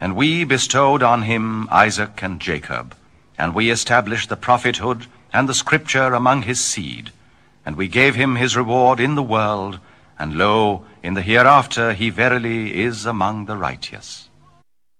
And we bestowed on him Isaac and Jacob, and we established the prophethood and the scripture among his seed. And we gave him his reward in the world, and lo, in the hereafter he verily is among the righteous.